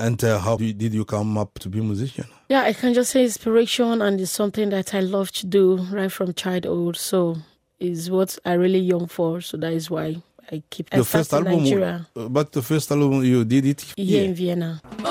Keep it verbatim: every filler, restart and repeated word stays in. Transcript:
And uh, how did you come up to be a musician? Yeah, I can just say inspiration, and it's something that I love to do right from childhood. So it's what I really young for. So that is why I keep. The I first started album, in Nigeria. but the first album you did it Here in Vienna.